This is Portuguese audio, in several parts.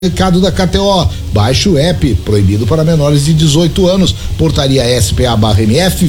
Recado da KTO, baixe o app, proibido para menores de 18 anos, portaria SPA/MF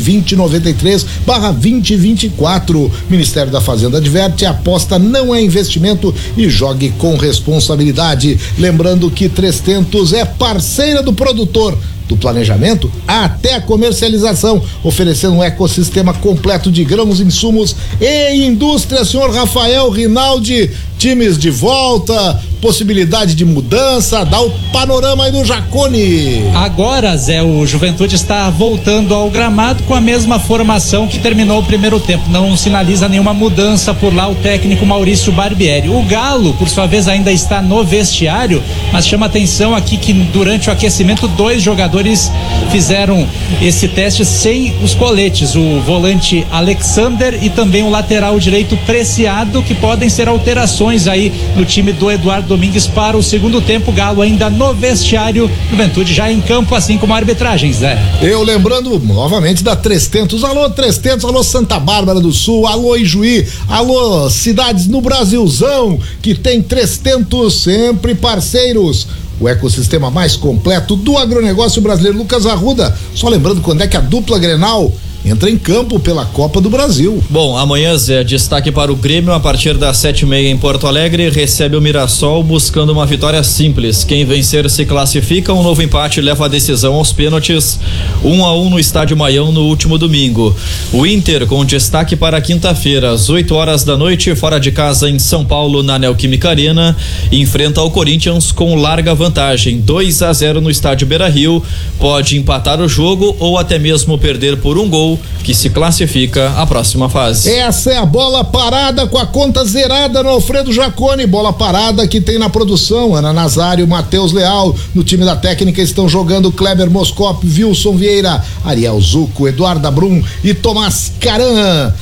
2093/2024. Ministério da Fazenda adverte, aposta não é investimento e jogue com responsabilidade. Lembrando que 300 é parceira do produtor, do planejamento até a comercialização, oferecendo um ecossistema completo de grãos, insumos e indústria. Senhor Rafael Rinaldi, times de volta, possibilidade de mudança, dá o panorama aí do Jacone. Agora, Zé, o Juventude está voltando ao gramado com a mesma formação que terminou o primeiro tempo, não sinaliza nenhuma mudança por lá o técnico Maurício Barbieri. O Galo, por sua vez, ainda está no vestiário, mas chama atenção aqui que durante o aquecimento 2 jogadores fizeram esse teste sem os coletes, o volante Alexander e também o lateral direito Preciado, que podem ser alterações aí no time do Eduardo Domingues para o segundo tempo. Galo ainda no vestiário, Juventude já em campo, assim como a arbitragem, Zé. Eu lembrando novamente da 300, alô 300, alô Santa Bárbara do Sul, alô Ijuí, alô cidades no Brasilzão que tem 300 sempre parceiros. O ecossistema mais completo do agronegócio brasileiro. Lucas Arruda, só lembrando quando é que a dupla Grenal entra em campo pela Copa do Brasil. Bom, amanhã, Zé, destaque para o Grêmio a partir das 7h30 em Porto Alegre, recebe o Mirassol buscando uma vitória simples. Quem vencer se classifica, um novo empate leva a decisão aos pênaltis, 1-1 no Estádio Maião no último domingo. O Inter com destaque para quinta-feira, às 8h da noite, fora de casa em São Paulo, na Neoquímica Arena, enfrenta o Corinthians com larga vantagem, 2-0 no Estádio Beira-Rio, pode empatar o jogo ou até mesmo perder por um gol, que se classifica à próxima fase. Essa é a bola parada com a conta zerada no Alfredo Jacone. Bola parada que tem na produção Ana Nazário, Matheus Leal. No time da técnica estão jogando Kleber Moscop, Wilson Vieira, Ariel Zucco, Eduardo Brum e Tomás Caran.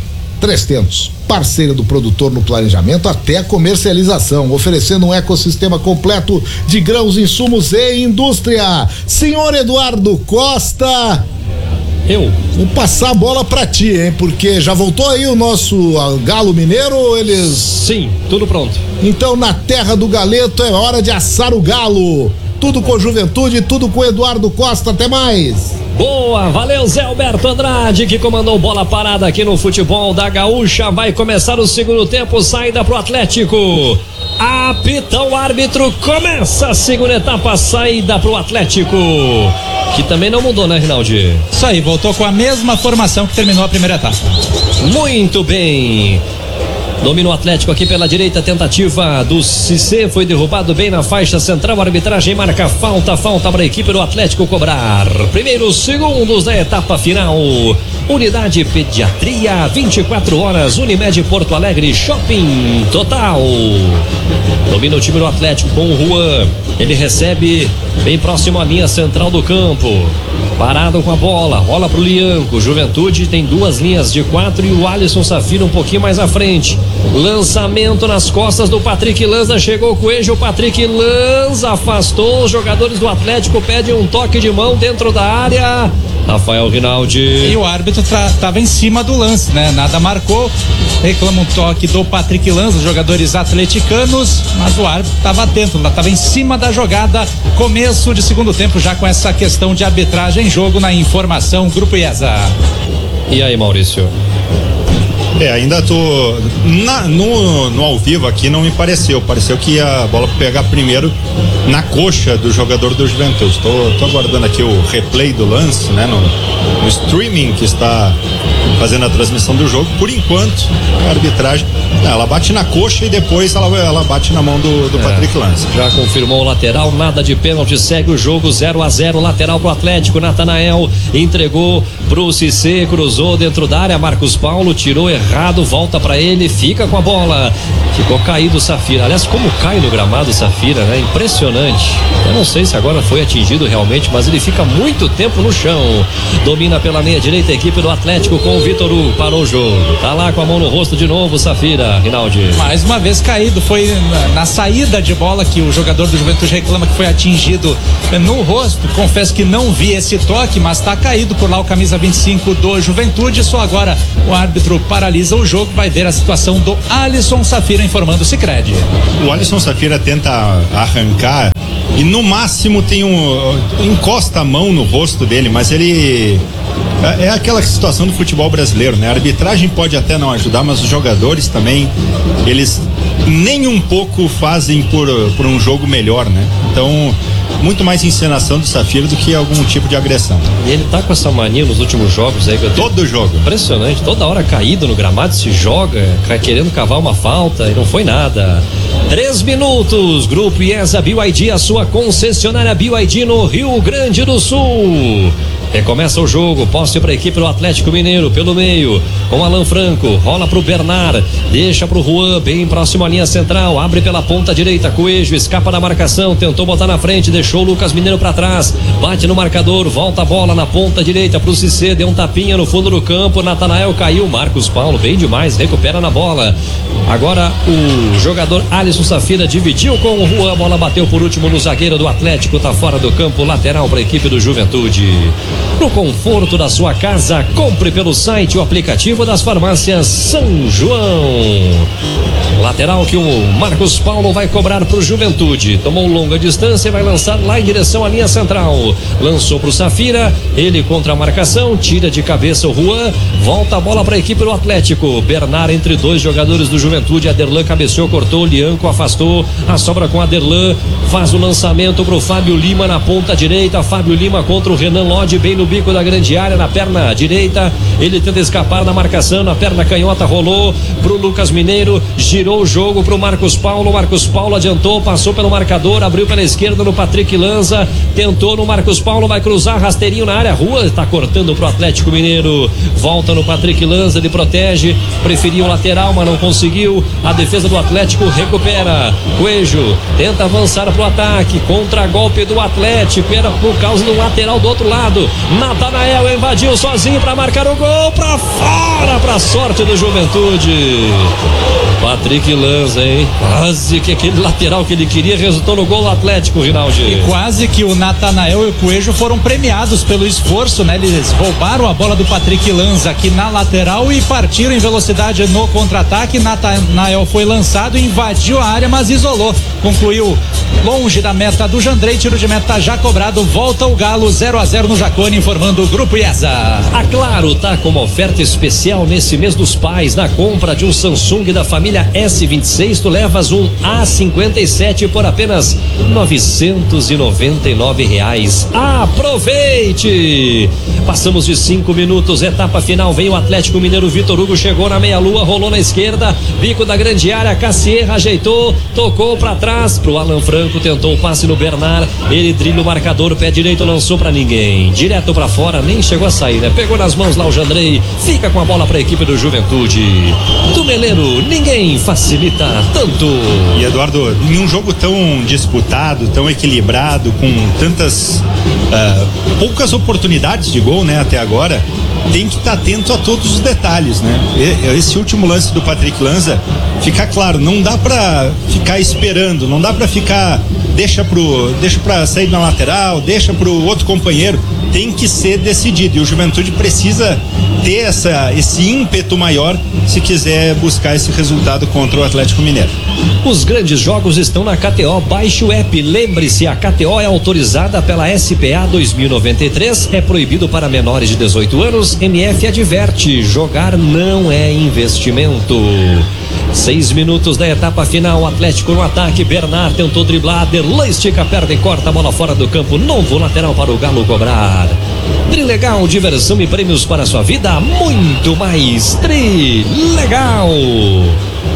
300, parceira do produtor no planejamento até a comercialização, oferecendo um ecossistema completo de grãos, insumos e indústria. Senhor Eduardo Costa, eu vou passar a bola pra ti, hein? Porque já voltou aí o nosso Galo Mineiro ou eles... Sim, tudo pronto. Então na terra do Galeto é hora de assar o galo. Tudo com Juventude, tudo com Eduardo Costa, até mais. Boa, valeu Zé Alberto Andrade, que comandou bola parada aqui no futebol da Gaúcha. Vai começar o segundo tempo, saída pro Atlético. Apita o árbitro, começa a segunda etapa, saída pro Atlético. Que também não mudou, né, Rinaldi? Isso aí, voltou com a mesma formação que terminou a primeira etapa. Muito bem. Domina o Atlético aqui pela direita, tentativa do Cissé, foi derrubado bem na faixa central, a arbitragem marca falta para a equipe do Atlético cobrar. Primeiros segundos da etapa final. Unidade Pediatria, 24 horas, Unimed Porto Alegre, Shopping Total. Domina o time do Atlético com o Juan, ele recebe bem próximo à linha central do campo. Parado com a bola, rola pro Lianco. Juventude tem duas linhas de 4 e o Alisson Safira um pouquinho mais à frente. Lançamento nas costas do Patrick Lanza, chegou o Coelho, o Patrick Lanza afastou os jogadores do Atlético, pede um toque de mão dentro da área. Rafael Rinaldi. E o árbitro estava em cima do lance, né? Nada marcou, reclama um toque do Patrick Lanza, os jogadores atleticanos, mas o árbitro estava atento, estava em cima da jogada. Começo de segundo tempo já com essa questão de arbitragem em jogo na informação, Grupo IESA. E aí, Maurício? Ainda tô no ao vivo aqui, não me pareceu que a bola pegar primeiro na coxa do jogador do Juventude. Tô aguardando aqui o replay do lance, né, no streaming que está fazendo a transmissão do jogo. Por enquanto, a arbitragem, ela bate na coxa e depois ela bate na mão do Patrick Lanza. Já confirmou o lateral, nada de pênalti, segue o jogo 0-0, lateral pro Atlético. Natanael entregou pro Cissé, cruzou dentro da área, Marcos Paulo tirou errado, volta pra ele, fica com a bola, ficou caído o Safira. Aliás, como cai no gramado o Safira, né? Impressionante. Eu não sei se agora foi atingido realmente, mas ele fica muito tempo no chão. Domina pela meia direita a equipe do Atlético com o Vitor Hugo parou o jogo. Tá lá com a mão no rosto de novo, Safira, Rinaldi. Mais uma vez caído, foi na saída de bola que o jogador do Juventude reclama que foi atingido no rosto. Confesso que não vi esse toque, mas tá caído por lá o camisa 25 do Juventude. Só agora o árbitro paralisa o jogo, vai ver a situação do Alisson Safira, informando o Sicredi. O Alisson Safira tenta arrancar e no máximo encosta a mão no rosto dele, mas ele é aquela situação do futebol brasileiro, né? A arbitragem pode até não ajudar, mas os jogadores também, eles nem um pouco fazem por um jogo melhor, né? Então, muito mais encenação do Safira do que algum tipo de agressão. E ele tá com essa mania nos últimos jogos aí, todo jogo. Impressionante, toda hora caído no gramado, se joga, querendo cavar uma falta e não foi nada. 3 minutos, Grupo IESA BYD, a sua concessionária BYD no Rio Grande do Sul. Recomeça o jogo, posse para a equipe do Atlético Mineiro, pelo meio, com Alan Franco, rola pro Bernard, deixa pro Juan, bem próximo à linha central, abre pela ponta direita, Coelho, escapa da marcação, tentou botar na frente, deixou o Lucas Mineiro para trás, bate no marcador, volta a bola na ponta direita pro Cissé, deu um tapinha no fundo do campo, Natanael caiu, Marcos Paulo, bem demais, recupera na bola. Agora o jogador Alisson Safira dividiu com o Juan, a bola bateu por último no zagueiro do Atlético, tá fora do campo, lateral para a equipe do Juventude. No conforto da sua casa, compre pelo site o aplicativo das farmácias São João. Lateral que o Marcos Paulo vai cobrar pro Juventude. Tomou longa distância e vai lançar lá em direção à linha central. Lançou pro Safira, ele contra a marcação, tira de cabeça o Juan, volta a bola para a equipe do Atlético. Bernard entre dois jogadores do Juventude, Aderlan cabeceou, cortou, Lianco afastou, a sobra com Aderlan, faz o lançamento pro Fábio Lima na ponta direita, Fábio Lima contra o Renan Lodge, bem no bico da grande área, na perna direita, ele tenta escapar da marcação, na perna canhota rolou pro Lucas Mineiro, girou o jogo pro Marcos Paulo adiantou, passou pelo marcador, abriu pela esquerda no Patrick Lanza, tentou no Marcos Paulo, vai cruzar, rasteirinho na área, Rua está cortando pro Atlético Mineiro, volta no Patrick Lanza, ele protege, preferiu o lateral, mas não conseguiu, a defesa do Atlético recupera, Coelho tenta avançar pro ataque, contra-golpe do Atlético, era por causa do lateral do outro lado, Natanael invadiu sozinho para marcar o gol, para fora, para sorte do Juventude. Patrick Lanza, hein? Quase que aquele lateral que ele queria resultou no gol do Atlético, Rinaldi. E quase que o Natanael e o Coelho foram premiados pelo esforço, né? Eles roubaram a bola do Patrick Lanza aqui na lateral e partiram em velocidade no contra-ataque. Natanael foi lançado, invadiu a área, mas isolou. Concluiu longe da meta do Jandrei, tiro de meta já cobrado, volta o Galo 0-0 no Jacone, informando o Grupo IESA. A Claro tá com uma oferta especial nesse mês dos pais, na compra de um Samsung da família S26, tu levas um A57 por apenas R$999. Aproveite! Passamos de 5 minutos, etapa final, vem o Atlético Mineiro, Vitor Hugo chegou na meia-lua, rolou na esquerda, bico da grande área, Cassierra ajeitou, tocou pra trás pro Alan Franco, tentou o passe no Bernard, ele dribla o marcador, pé direito, lançou pra ninguém, direto pra fora, nem chegou a sair, né? Pegou nas mãos lá o Jandrei, fica com a bola pra equipe do Juventude. Do Meleiro, ninguém facilita tanto. E Eduardo, em um jogo tão disputado, tão equilibrado, com tantas poucas oportunidades de gol, né, até agora, tem que estar atento a todos os detalhes, né? Esse último lance do Patrick Lanza, fica claro, não dá pra ficar esperando, não dá pra ficar deixa pra sair na lateral, deixa pro outro companheiro, tem que ser decidido, e o Juventude precisa ter esse ímpeto maior se quiser buscar esse resultado contra o Atlético Mineiro. Os grandes jogos estão na KTO, baixe o app, lembre-se, a KTO é autorizada pela SPA 2093, é proibido para menores de 18 anos, MF adverte, jogar não é investimento. 6 minutos da etapa final, Atlético no ataque, Bernard tentou driblar, Aderlan estica a perna e corta a bola fora do campo, novo lateral para o Galo cobrar. Trilegal, diversão e prêmios para a sua vida, muito mais Trilegal.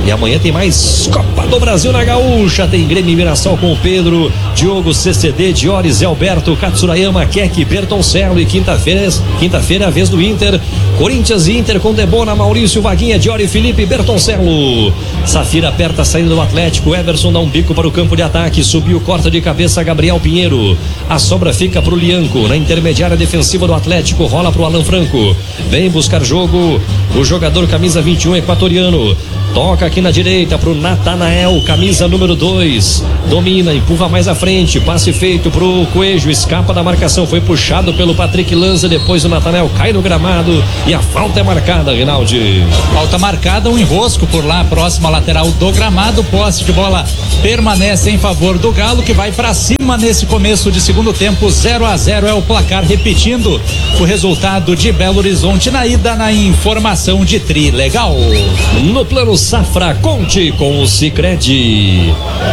E amanhã tem mais Copa do Brasil na Gaúcha. Tem Grêmio e Mirassol com o Pedro, Diogo, CCD, Diori, Zé Alberto, Katsurayama, Keck, Bertoncello. E quinta-feira é a vez do Inter. Corinthians e Inter com Debona, Maurício, Vaguinha, Diori, Felipe, Bertoncello. Safira aperta a saída do Atlético. Everson dá um bico para o campo de ataque. Subiu, corta de cabeça Gabriel Pinheiro. A sobra fica pro Lianco. Na intermediária defensiva do Atlético. Rola pro Alan Franco. Vem buscar jogo o jogador camisa 21 equatoriano. Toca aqui na direita pro Natanael, camisa número 2. Domina, empurra mais à frente. Passe feito pro Coelho. Escapa da marcação. Foi puxado pelo Patrick Lanza. Depois o Natanael cai no gramado. E a falta é marcada, Rinaldi. Falta marcada, um enrosco por lá, próxima lateral do gramado. Posse de bola permanece em favor do Galo, que vai pra cima nesse começo de segundo tempo. 0-0 é o placar, repetindo o resultado de Belo Horizonte na ida, na informação de Trilegal. No plano Safra, conte com o Sicredi.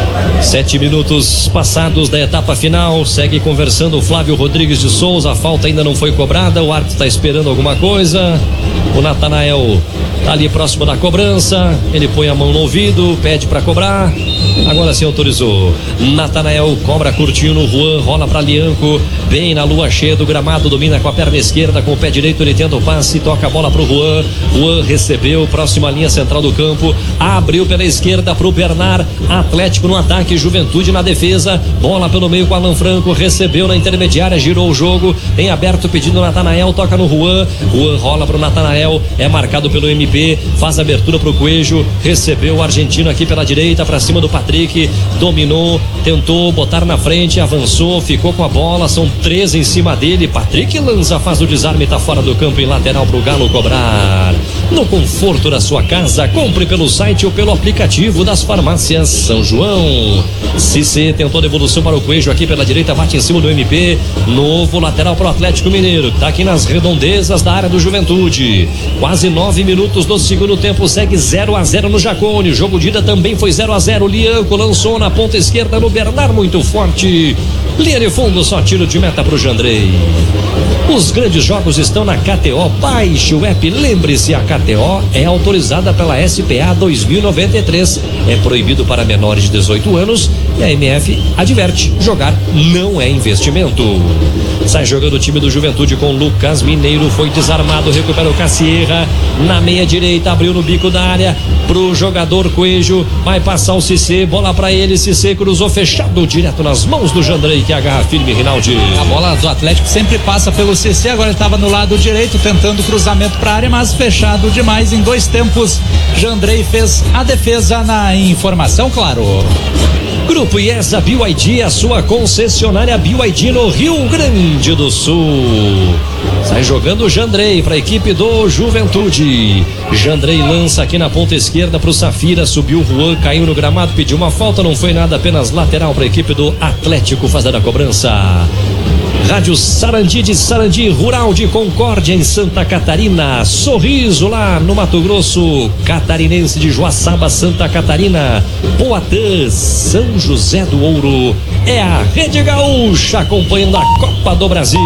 7 minutos passados da etapa final. Segue conversando o Flávio Rodrigues de Souza. A falta ainda não foi cobrada. O árbitro está esperando alguma coisa. O Natanael tá ali próximo da cobrança. Ele põe a mão no ouvido, pede para cobrar. Agora sim autorizou. Natanael cobra curtinho no Juan, rola para Lianco, bem na lua cheia do gramado, domina com a perna esquerda, com o pé direito ele tenta o passe, toca a bola pro Juan. Juan recebeu, próxima linha central do campo, abriu pela esquerda pro Bernard. Atlético no ataque, Juventude na defesa, bola pelo meio com Alan Franco, recebeu na intermediária, girou o jogo, tem aberto pedindo Natanael, toca no Juan. Juan rola pro Natanael, é marcado pelo MP, faz abertura pro Coelho, recebeu o argentino aqui pela direita, pra cima do Patrick, dominou, tentou botar na frente, avançou, ficou com a bola, são 3 em cima dele. Patrick Lanza faz o desarme, tá fora do campo, em lateral pro Galo cobrar. No conforto da sua casa, compre pelo site ou pelo aplicativo das farmácias São João. Cissé tentou devolução para o Coelho aqui pela direita, bate em cima do MP. Novo lateral pro Atlético Mineiro, tá aqui nas redondezas da área do Juventude. Quase 9 minutos do segundo tempo, segue 0-0 no Jacone. O jogo de ida também foi 0-0. Lianco lançou na ponta esquerda no Bernard, muito forte. Linha de fundo, só tiro de meta pro Jandrei. Os grandes jogos estão na KTO. Baixe o app. Lembre-se, a KTO é autorizada pela SPA 2093. É proibido para menores de 18 anos e a MF adverte: jogar não é investimento. Sai jogando o time do Juventude com Lucas Mineiro, foi desarmado, recupera o Cassierra na meia direita, abriu no bico da área pro jogador Coelho, vai passar o Cissé, bola pra ele, Cissé cruzou fechado direto nas mãos do Jandrei, que agarra firme, Rinaldi. A bola do Atlético sempre passa pelo Cissé, agora ele estava no lado direito tentando cruzamento pra área, mas fechado demais. Em 2 tempos, Jandrei fez a defesa. Na informação, claro. Grupo IESA BYD, a sua concessionária BYD no Rio Grande do Sul. Sai jogando o Jandrei para a equipe do Juventude. Jandrei lança aqui na ponta esquerda para o Safira, subiu o Juan, caiu no gramado, pediu uma falta, não foi nada, apenas lateral para a equipe do Atlético fazer a cobrança. Rádio Sarandi de Sarandi, Rural de Concórdia em Santa Catarina, Sorriso lá no Mato Grosso, Catarinense de Joaçaba, Santa Catarina, Poatã, São José do Ouro. É a Rede Gaúcha acompanhando a Copa do Brasil.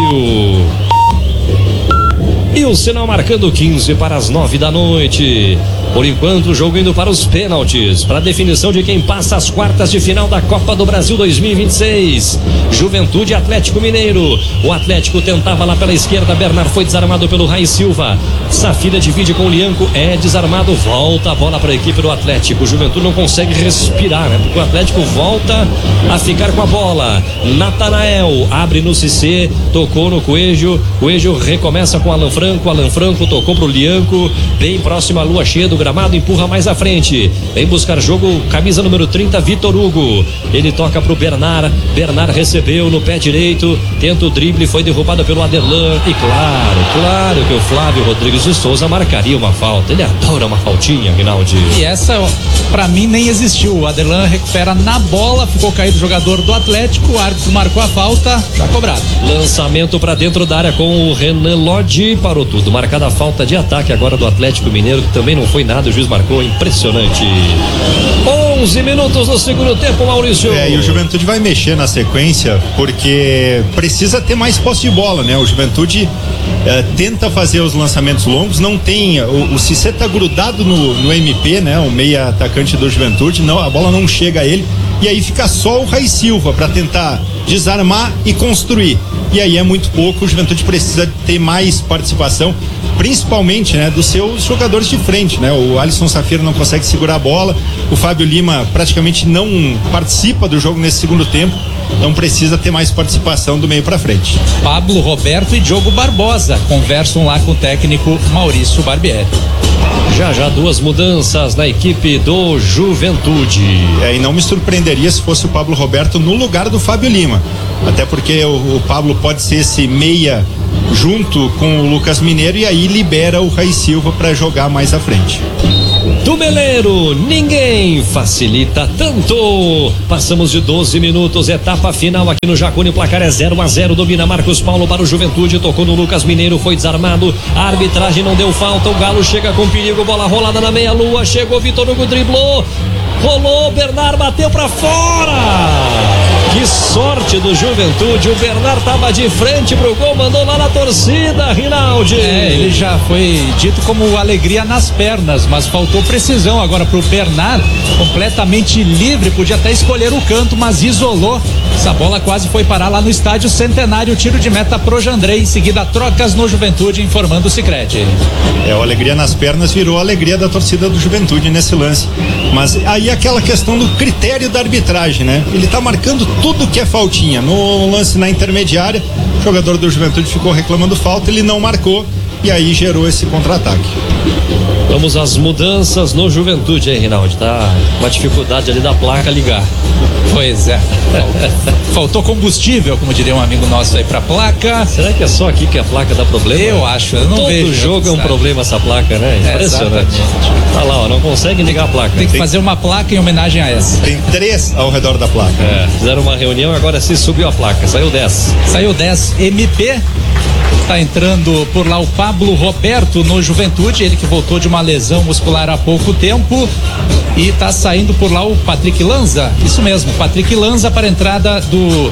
E o sinal marcando 15 para as 9 da noite. Por enquanto, o jogo indo para os pênaltis, para a definição de quem passa as quartas de final da Copa do Brasil 2026. Juventude e Atlético Mineiro. O Atlético tentava lá pela esquerda, Bernard foi desarmado pelo Rai Silva. Safira divide com o Lianco, é desarmado, volta a bola para a equipe do Atlético. O Juventude não consegue respirar, né? Porque o Atlético volta a ficar com a bola. Natanael abre no Cissé, tocou no Coelho. Coelho recomeça com Alan Franco. Alan Franco tocou pro Lianco, bem próximo à lua cheia do gramado, empurra mais à frente, vem buscar jogo, camisa número 30, Vitor Hugo. Ele toca pro Bernard, Bernard recebeu no pé direito, tenta o drible, foi derrubado pelo Aderlan. E claro que o Flávio Rodrigues de Souza marcaria uma falta. Ele adora uma faltinha, Rinaldi. E essa, pra mim, nem existiu. O Aderlan recupera na bola, ficou caído o jogador do Atlético, o árbitro marcou a falta, já cobrado. Lançamento pra dentro da área com o Renan Lodi, parou tudo. Marcada a falta de ataque agora do Atlético Mineiro, que também não foi nada, o juiz marcou, impressionante. 11 minutos do segundo tempo, Maurício. E o Juventude vai mexer na sequência porque precisa ter mais posse de bola, né? O Juventude tenta fazer os lançamentos longos, não tem, o Cissé tá grudado no MP, né? O meia atacante do Juventude, não, a bola não chega a ele, e aí fica só o Rai Silva para tentar desarmar e construir, e aí é muito pouco. O Juventude precisa ter mais participação, principalmente, né, dos seus jogadores de frente, né? O Alisson Safira não consegue segurar a bola, o Fábio Lima praticamente não participa do jogo nesse segundo tempo, então precisa ter mais participação do meio para frente. Pablo, Roberto e Diogo Barbosa conversam lá com o técnico Maurício Barbieri. Já duas mudanças na equipe do Juventude. E não me surpreenderia se fosse o Pablo Roberto no lugar do Fábio Lima, até porque o Pablo pode ser esse meia junto com o Lucas Mineiro, e aí libera o Rai Silva para jogar mais à frente. Tumeleiro, ninguém facilita tanto. Passamos de 12 minutos, etapa final aqui no Jacone, o placar é 0-0, domina Marcos Paulo para o Juventude, tocou no Lucas Mineiro, foi desarmado, a arbitragem não deu falta, o Galo chega com perigo, bola rolada na meia lua, chegou Vitor Hugo, driblou, rolou, Bernard bateu pra fora. Que sorte do Juventude, o Bernard tava de frente pro gol, mandou lá na torcida, Rinaldi. Ele já foi dito como alegria nas pernas, mas faltou precisão agora pro Bernard, completamente livre, podia até escolher o canto, mas isolou. Essa bola quase foi parar lá no estádio Centenário, tiro de meta pro Jandrei, em seguida trocas no Juventude, informando o Sicredi. O alegria nas pernas virou a alegria da torcida do Juventude nesse lance, mas aí aquela questão do critério da arbitragem, né? Ele tá marcando tudo que é faltinha. No lance na intermediária, o jogador do Juventude ficou reclamando falta, ele não marcou, e aí gerou esse contra-ataque. Vamos às mudanças no Juventude, hein, Rinaldi? Tá uma dificuldade ali da placa ligar. Pois é. Faltou combustível, como diria um amigo nosso aí pra placa. Será que é só aqui que a placa dá problema? Eu acho, eu não todo vejo. Todo jogo é um problema essa placa, né? Impressionante. Tá lá, ó, não consegue ligar a placa. Tem que fazer uma placa em homenagem a essa. Tem 3 ao redor da placa. Fizeram uma reunião, agora se subiu a placa, saiu 10. Saiu 10 MP. Tá entrando por lá o Pablo Roberto no Juventude, ele que voltou de uma lesão muscular há pouco tempo, e tá saindo por lá o Patrick Lanza, isso mesmo, Patrick Lanza para a entrada do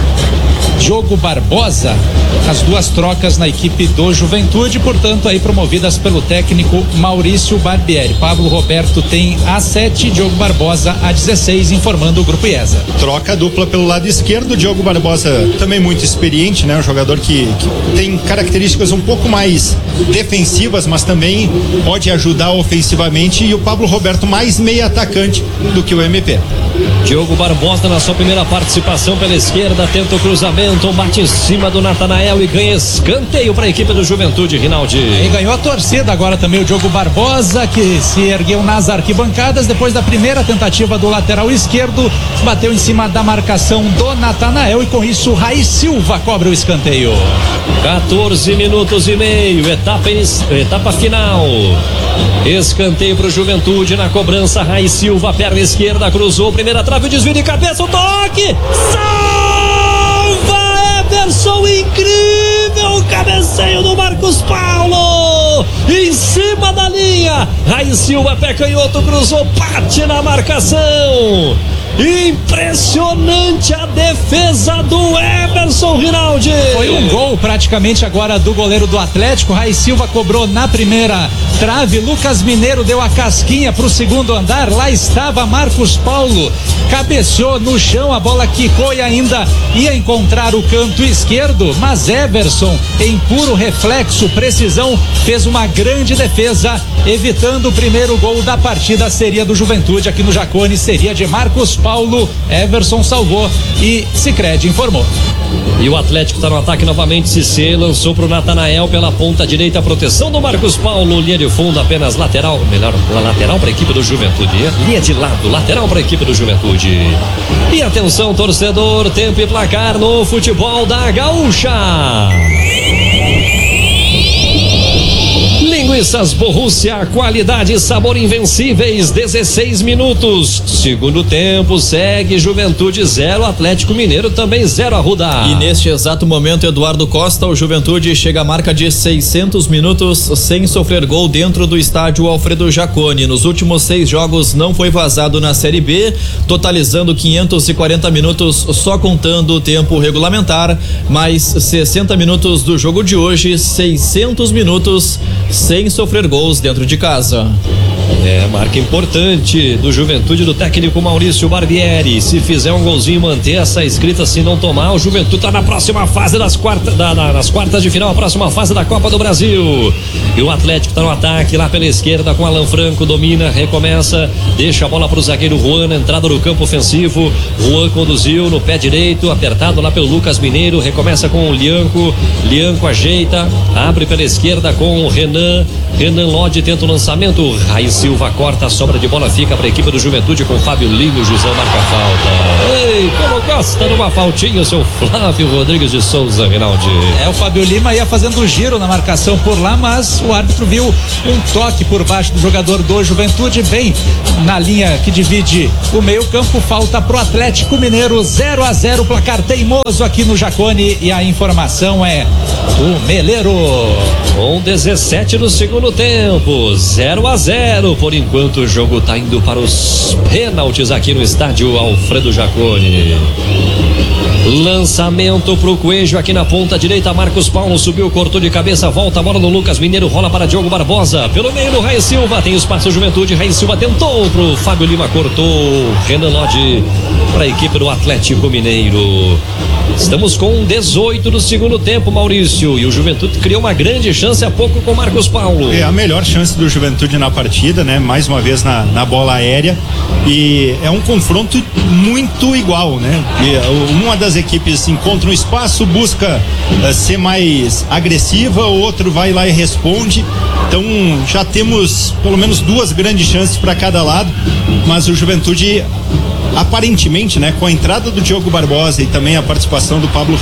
Diogo Barbosa. As duas trocas na equipe do Juventude, portanto aí promovidas pelo técnico Maurício Barbieri. Pablo Roberto tem A7, Diogo Barbosa A16, informando o Grupo IESA. Troca dupla pelo lado esquerdo, Diogo Barbosa também muito experiente, né? Um jogador que tem características um pouco mais defensivas, mas também pode ajudar ofensivamente, e o Pablo Roberto mais meia atacante do que o MP. Diogo Barbosa na sua primeira participação pela esquerda, tenta o cruzamento, bate em cima do Natanael e ganha escanteio para a equipe do Juventude, Rinaldi. E ganhou a torcida agora também o Diogo Barbosa, que se ergueu nas arquibancadas depois da primeira tentativa do lateral esquerdo, bateu em cima da marcação do Natanael, e com isso Rai Silva cobra o escanteio. 14 minutos e meio, etapa final. Escanteio para o Juventude na cobrança, Rai Silva, perna esquerda, cruzou, primeira trave, o desvio de cabeça, o toque, salva Everson, incrível o cabeceio do Marcos Paulo, em cima da linha, Rai Silva, pé canhoto, cruzou, bate na marcação. Impressionante a defesa do Everson, Rinaldi. Foi um gol praticamente agora do goleiro do Atlético. Rai Silva cobrou na primeira trave, Lucas Mineiro deu a casquinha pro segundo andar, lá estava Marcos Paulo, cabeceou no chão, a bola quicou e ainda ia encontrar o canto esquerdo, mas Everson, em puro reflexo, precisão, fez uma grande defesa, evitando o primeiro gol da partida. Seria do Juventude aqui no Jacone, seria de Marcos Paulo. Everson salvou e Sicredi informou. E o Atlético está no ataque novamente. Cissé lançou pro Natanael pela ponta direita, proteção do Marcos Paulo, linha de fundo apenas lateral, melhor, lateral para a equipe do Juventude, linha de lado, lateral para a equipe do Juventude. E atenção, torcedor, tempo e placar no futebol da Gaúcha. Linguiças Borrússia, qualidade e sabor invencíveis, 16 minutos. Segundo tempo, segue Juventude 0, Atlético Mineiro também 0, Arruda. E neste exato momento, Eduardo Costa, o Juventude chega à marca de 600 minutos sem sofrer gol dentro do estádio Alfredo Jaconi. Nos últimos 6 jogos não foi vazado na Série B, totalizando 540 minutos só contando o tempo regulamentar, mais 60 minutos do jogo de hoje, 600 minutos sem sofrer gols dentro de casa. Marca importante do Juventude do técnico Maurício Barbieri. Se fizer um golzinho, manter essa escrita, se não tomar, o Juventude tá na próxima fase das quartas de final, a próxima fase da Copa do Brasil. E o Atlético tá no ataque lá pela esquerda com Alan Franco, domina, recomeça, deixa a bola pro zagueiro Juan, na entrada do campo ofensivo. Juan conduziu no pé direito, apertado lá pelo Lucas Mineiro, recomeça com o Lianco ajeita, abre pela esquerda com o Renan Lodi, tenta o lançamento, Raí Silva corta, a sobra de bola fica para a equipe do Juventude com Fábio Lima, o Jusão marca a falta. Ei, como gosta de uma faltinha o seu Flávio Rodrigues de Souza, Rinaldi. O Fábio Lima ia fazendo um giro na marcação por lá, mas o árbitro viu um toque por baixo do jogador do Juventude, bem na linha que divide o meio campo. Falta pro Atlético Mineiro, 0-0, placar teimoso aqui no Jaconi, e a informação é o Meleiro. Com 17 no segundo tempo, 0-0. Por enquanto o jogo tá indo para os pênaltis aqui no estádio Alfredo Jaconi. Lançamento pro Coelho aqui na ponta direita. Marcos Paulo subiu, cortou de cabeça, volta a bola no Lucas Mineiro, rola para Diogo Barbosa. Pelo meio do Raí Silva, tem espaço Juventude. Raí Silva tentou pro Fábio Lima, cortou. Renan Lodi para a equipe do Atlético Mineiro. Estamos com 18 do segundo tempo, Maurício, e o Juventude criou uma grande chance há pouco com Marcos Paulo. É a melhor chance do Juventude na partida, né? Mais uma vez na bola aérea, e é um confronto muito igual, né? E uma das equipes encontra um espaço, busca ser mais agressiva, o outro vai lá e responde. Então já temos pelo menos 2 grandes chances para cada lado, mas o Juventude aparentemente, né, com a entrada do Diogo Barbosa e também a participação do Pablo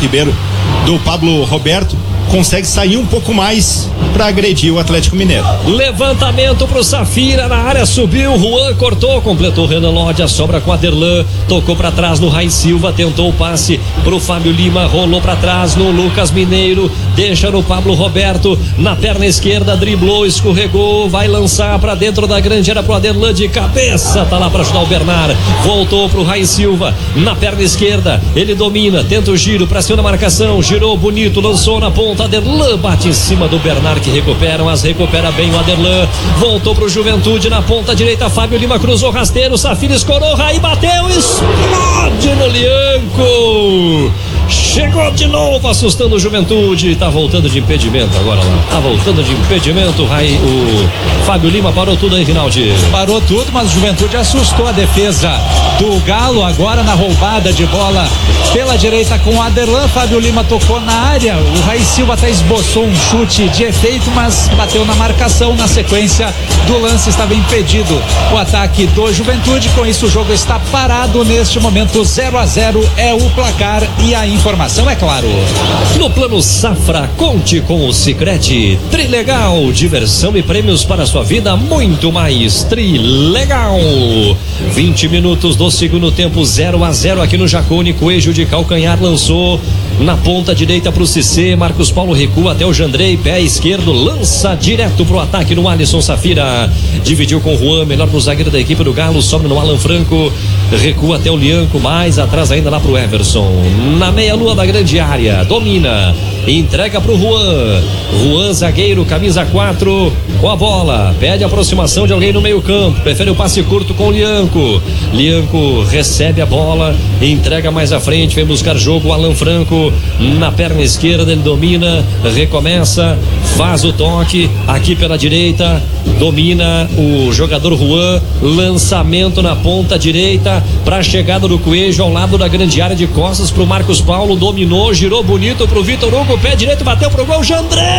Roberto, consegue sair um pouco mais para agredir o Atlético Mineiro. Levantamento pro Safira na área, subiu, Juan cortou, completou Renan Lodi, a sobra com Aderlan, tocou para trás no Raí Silva, tentou o passe pro Fábio Lima, rolou para trás no Lucas Mineiro, deixa no Pablo Roberto, na perna esquerda, driblou, escorregou, vai lançar para dentro da grande área pro Aderlan de cabeça, tá lá para ajudar o Bernard, voltou pro Raí Silva, na perna esquerda, ele domina, tenta o giro, pressiona a marcação, girou bonito, lançou na ponta, Aderlan bate em cima do Bernard, que recupera, mas recupera bem o Aderlan, voltou pro Juventude na ponta direita, Fábio Lima cruzou rasteiro, Safira escorou, Raí bateu, explode no Lianco, chegou de novo assustando o Juventude, tá voltando de impedimento agora lá, tá voltando de impedimento, o Fábio Lima parou tudo aí, Rinaldi. Parou tudo, mas o Juventude assustou a defesa do Galo agora na roubada de bola pela direita com o Aderlan. Fábio Lima tocou na área, o Raí Silva até esboçou um chute de efeito, mas bateu na marcação. Na sequência do lance estava impedido o ataque do Juventude, com isso o jogo está parado neste momento. 0-0 é o placar, e a informação é claro. No Plano Safra, conte com o Sicredi. Trilegal, diversão e prêmios para a sua vida, muito mais. Trilegal. 20 minutos do segundo tempo, 0-0 aqui no Jaconi. Coelho de calcanhar lançou na ponta direita pro Cissé, Marcos Paulo recua até o Jandrei, pé esquerdo, lança direto pro ataque no Alisson Safira, dividiu com o Juan, melhor pro zagueiro da equipe do Galo, sobra no Alan Franco, recua até o Lianco, mais atrás ainda lá pro Everson, na meia-lua da grande área, domina, entrega pro Juan, zagueiro, camisa 4, com a bola, pede a aproximação de alguém no meio campo, prefere o passe curto com o Lianco recebe a bola, entrega mais à frente, vem buscar jogo, o Alan Franco na perna esquerda, ele domina, recomeça, faz o toque aqui pela direita, domina o jogador Juan, lançamento na ponta direita para a chegada do Coelho ao lado da grande área, de costas pro Marcos Paulo, dominou, girou bonito pro Vitor Hugo, pé direito, bateu pro gol, Jandrei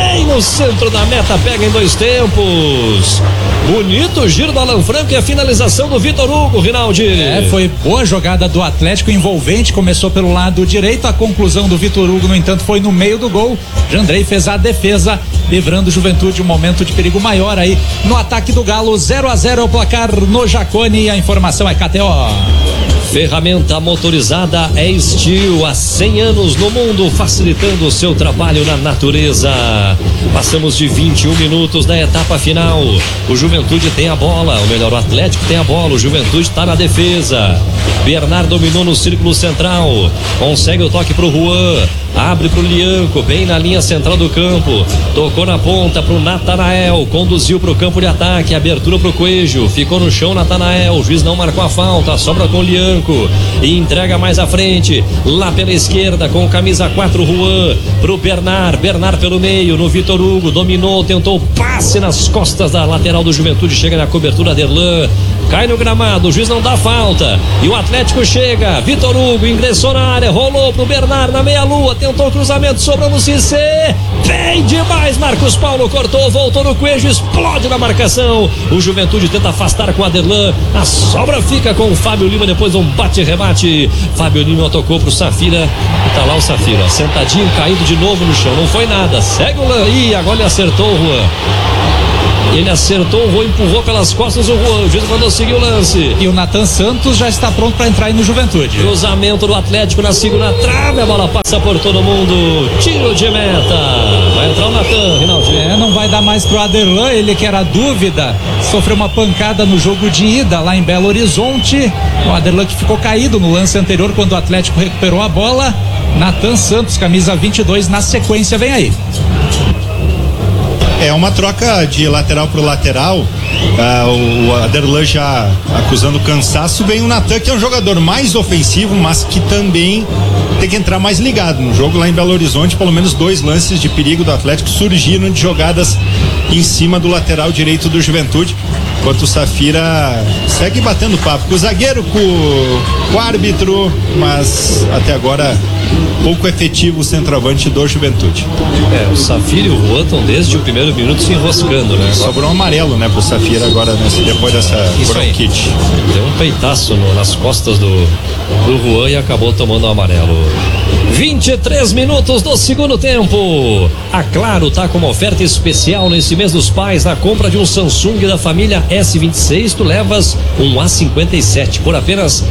bem no centro da meta, pega em 2 tempos. Bonito giro do Alan Franco e a finalização do Vitor Hugo, Rinaldi. Foi boa jogada do Atlético, envolvente, começou pelo lado direito, a conclusão do Vitor Hugo, no entanto, foi no meio do gol. Jandrei fez a defesa, livrando o Juventude um momento de perigo maior aí no ataque do Galo. 0-0 é o placar no Jacone, a informação é KTO. Ferramenta motorizada é Steel, há 100 anos no mundo, facilitando o seu trabalho na natureza. Passamos de 21 minutos da etapa final. O Juventude tem a bola, ou melhor, o Atlético tem a bola, o Juventude está na defesa. Bernard dominou no círculo central, consegue o toque pro Juan, abre pro Lianco, bem na linha central do campo, tocou na ponta pro Natanael, conduziu pro campo de ataque, abertura pro Coelho, ficou no chão Natanael, o juiz não marcou a falta, sobra com o Lianco e entrega mais à frente, lá pela esquerda com camisa 4 Juan, pro Bernard pelo meio, no Vitor Hugo, dominou, tentou passe nas costas da lateral do Juventude, chega na cobertura Derlan, cai no gramado, o juiz não dá falta e o Atlético chega, Vitor Hugo ingressou na área, rolou pro Bernard na meia-lua, tentou o cruzamento, sobrou no Cissé, bem demais, Marcos Paulo cortou, voltou no Coelho, explode na marcação, o Juventude tenta afastar com a Derlan, a sobra fica com o Fábio Lima depois de um bate-rebate, Fábio Lima tocou pro Safira, e tá lá o Safira, sentadinho, caído de novo no chão, não foi nada, segue o Lan, e agora ele acertou o Juan. Ele acertou, o Juan empurrou pelas costas o Juan, o juiz mandou seguir o lance. E o Nathan Santos já está pronto para entrar aí no Juventude. Cruzamento do Atlético na segunda trave, a bola passa por todo mundo, tiro de meta. Vai entrar o Nathan, Rinaldi. Não vai dar mais pro Aderlan, ele que era dúvida, sofreu uma pancada no jogo de ida lá em Belo Horizonte. O Aderlan que ficou caído no lance anterior quando o Atlético recuperou a bola. Nathan Santos, camisa 22, na sequência vem aí. É uma troca de lateral pro lateral. O Aderlan já acusando cansaço. Vem o Nathan, que é um jogador mais ofensivo, mas que também tem que entrar mais ligado no jogo. Lá em Belo Horizonte, pelo menos 2 lances de perigo do Atlético surgiram de jogadas em cima do lateral direito do Juventude, enquanto o Safira segue batendo papo com o zagueiro, com o árbitro, mas até agora pouco efetivo o centroavante do Juventude. O Safira e o Juan estão desde o primeiro minuto se enroscando, né? Sobrou um amarelo, né, pro Safira agora, depois dessa bronquite. Deu um peitaço nas costas do Juan e acabou tomando o amarelo. 23 minutos do segundo tempo. A Claro tá com uma oferta especial nesse mês dos pais. Na compra de um Samsung da família S26, tu levas um A57 por apenas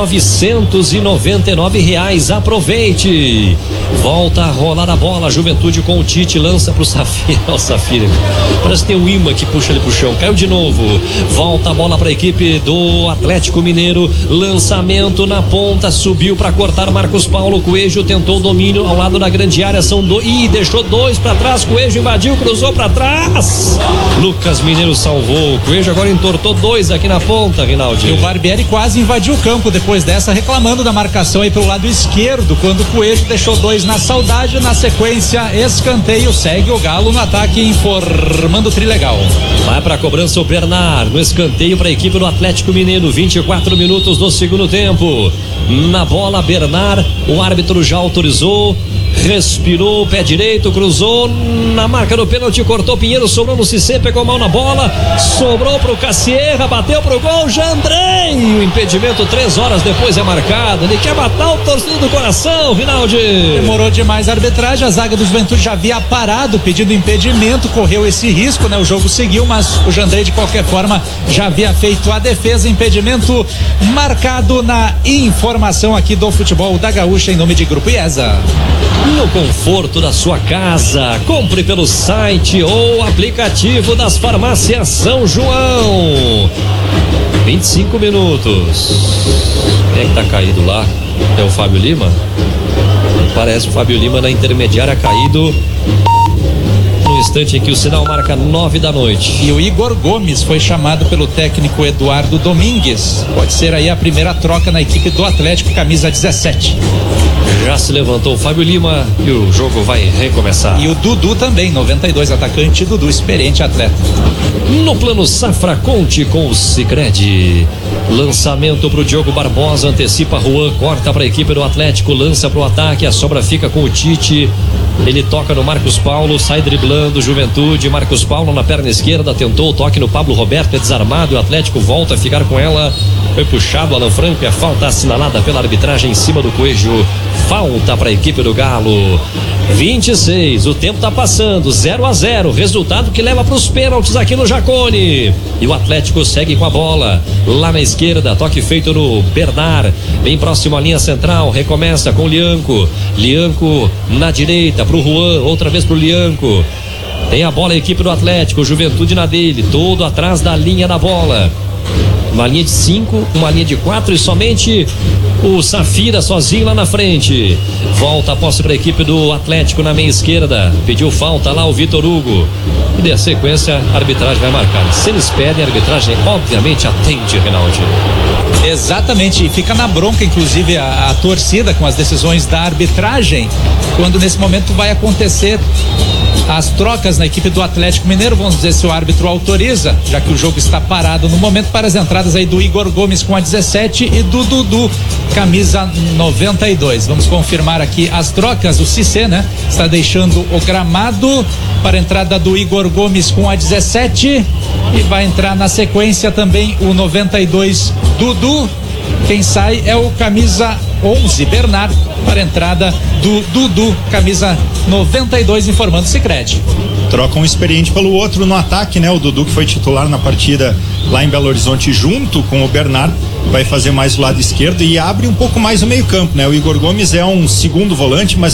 R$999. Aproveite. Volta a rolar a bola. Juventude com o Tite, lança pro Safira. O Safira, parece que tem um imã que puxa ele pro chão. Caiu de novo. Volta a bola pra equipe do Atlético Mineiro. Lançamento na ponta, subiu pra cortar Marcos Paulo. Coelho tentou o domínio ao lado da grande área, deixou 2 para trás, Coelho invadiu, cruzou para trás, Lucas Mineiro salvou, o Coelho agora entortou 2 aqui na ponta, Rinaldi. E o Barbieri quase invadiu o campo depois dessa, reclamando da marcação aí pelo lado esquerdo, quando o Coelho deixou 2 na saudade, na sequência, escanteio, segue o Galo no ataque, informando o Trilegal. Vai pra cobrança o Bernard, no escanteio para a equipe do Atlético Mineiro, 24 minutos do segundo tempo, na bola Bernard, o árbitro já autorizou, respirou, pé direito, cruzou na marca do pênalti, cortou Pinheiro, sobrou no Cissé, pegou mal na bola, sobrou pro Cassierra, bateu pro gol, Jandrei, o impedimento 3 horas depois é marcado, ele quer matar o torcedor do coração, Rinaldi. Demorou demais a arbitragem, a zaga do Juventude já havia parado, pedindo impedimento, correu esse risco, né? O jogo seguiu, mas o Jandrei de qualquer forma já havia feito a defesa, impedimento marcado na informação aqui do futebol da Gaúcha em nome de Grupo IESA. No conforto da sua casa, compre pelo site ou aplicativo das farmácias São João. 25 minutos. Quem é que tá caído lá? É o Fábio Lima? Parece o Fábio Lima na intermediária caído. No instante em que o sinal marca 9 da noite. E o Igor Gomes foi chamado pelo técnico Eduardo Domingues. Pode ser aí a primeira troca na equipe do Atlético, camisa 17. Já se levantou o Fábio Lima e o jogo vai recomeçar. E o Dudu também, 92, atacante Dudu, experiente atleta. No plano Safra, conte com o Sicredi. Lançamento pro Diogo Barbosa, antecipa Juan, corta para a equipe do Atlético, lança pro ataque, a sobra fica com o Tite. Ele toca no Marcos Paulo, sai driblando. cobrando Juventude. Marcos Paulo na perna esquerda, tentou o toque no Pablo Roberto, é desarmado, o Atlético volta a ficar com ela, foi puxado Alan Franco e a falta assinalada pela arbitragem em cima do Coelho. Falta para a equipe do Galo. 26, o tempo tá passando, 0-0, resultado que leva para os pênaltis aqui no Jacone. E o Atlético segue com a bola lá na esquerda, toque feito no Bernard, bem próximo à linha central, recomeça com o Lianco na direita pro Juan, outra vez pro Lianco. Tem a bola a equipe do Atlético, Juventude na dele, todo atrás da linha da bola. Uma linha de 5, uma linha de 4 e somente o Safira sozinho lá na frente. Volta a posse para a equipe do Atlético na meia esquerda. Pediu falta lá o Vitor Hugo. E de sequência a arbitragem vai marcar. Se eles pedem, a arbitragem obviamente atende, Reinaldo. Exatamente, e fica na bronca inclusive a torcida com as decisões da arbitragem, quando nesse momento vai acontecer as trocas na equipe do Atlético Mineiro. Vamos dizer se o árbitro autoriza, já que o jogo está parado no momento, para as entradas aí do Igor Gomes com a 17 e do Dudu, camisa 92. Vamos confirmar aqui as trocas. O Cissé, né, está deixando o gramado para a entrada do Igor Gomes com a 17 e vai entrar na sequência também o 92 Dudu. Quem sai é o camisa 11 Bernard para a entrada do Dudu, camisa 92, informando o Sicredi. Troca um experiente pelo outro no ataque, né? O Dudu, que foi titular na partida lá em Belo Horizonte junto com o Bernard, vai fazer mais o lado esquerdo e abre um pouco mais o meio campo, né? O Igor Gomes é um segundo volante, mas